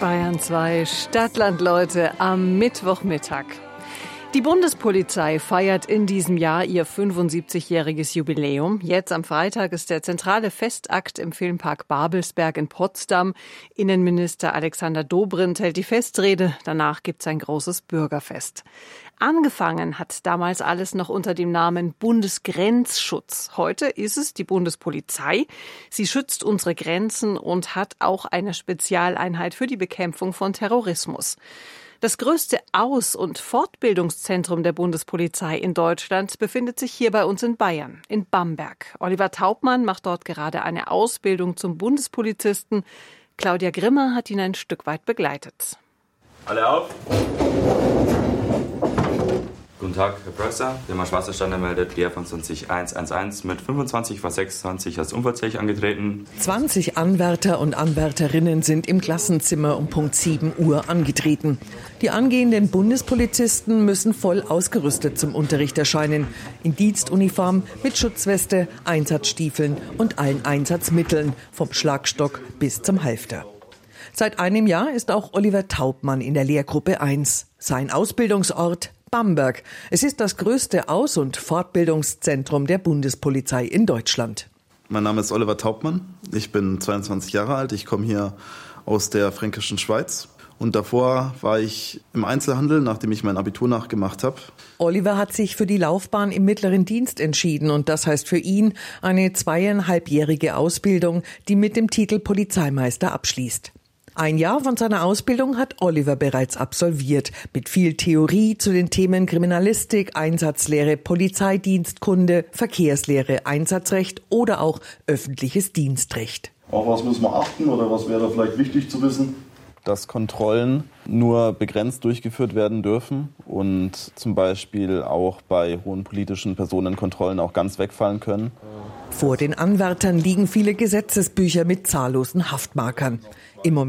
Bayern 2 Stadtland-Leute am Mittwochmittag. Die Bundespolizei feiert in diesem Jahr ihr 75-jähriges Jubiläum. Jetzt am Freitag ist der zentrale Festakt im Filmpark Babelsberg in Potsdam. Innenminister Alexander Dobrindt hält die Festrede. Danach gibt's ein großes Bürgerfest. Angefangen hat damals alles noch unter dem Namen Bundesgrenzschutz. Heute ist es die Bundespolizei. Sie schützt unsere Grenzen und hat auch eine Spezialeinheit für die Bekämpfung von Terrorismus. Das größte Aus- und Fortbildungszentrum der Bundespolizei in Deutschland befindet sich hier bei uns in Bayern, in Bamberg. Oliver Taubmann macht dort gerade eine Ausbildung zum Bundespolizisten. Claudia Grimmer hat ihn ein Stück weit begleitet. Alle auf! Guten Tag, Herr Prösser. Wir haben ein schwarzer Stand ermeldet, Leer von 20111 mit 25 vor 26 als unverzählig angetreten. 20 Anwärter und Anwärterinnen sind im Klassenzimmer um Punkt 7 Uhr angetreten. Die angehenden Bundespolizisten müssen voll ausgerüstet zum Unterricht erscheinen. In Dienstuniform mit Schutzweste, Einsatzstiefeln und allen Einsatzmitteln, vom Schlagstock bis zum Halfter. Seit einem Jahr ist auch Oliver Taubmann in der Lehrgruppe 1. Sein Ausbildungsort Bamberg. Es ist das größte Aus- und Fortbildungszentrum der Bundespolizei in Deutschland. Mein Name ist Oliver Taubmann. Ich bin 22 Jahre alt. Ich komme hier aus der fränkischen Schweiz. Und davor war ich im Einzelhandel, nachdem ich mein Abitur nachgemacht habe. Oliver hat sich für die Laufbahn im mittleren Dienst entschieden. Und das heißt für ihn eine 2,5-jährige Ausbildung, die mit dem Titel Polizeimeister abschließt. Ein Jahr von seiner Ausbildung hat Oliver bereits absolviert, mit viel Theorie zu den Themen Kriminalistik, Einsatzlehre, Polizeidienstkunde, Verkehrslehre, Einsatzrecht oder auch öffentliches Dienstrecht. Auf was muss man achten oder was wäre da vielleicht wichtig zu wissen? Dass Kontrollen nur begrenzt durchgeführt werden dürfen und zum Beispiel auch bei hohen politischen Personen Kontrollen auch ganz wegfallen können. Vor den Anwärtern liegen viele Gesetzesbücher mit zahllosen Haftmarkern. Im Moment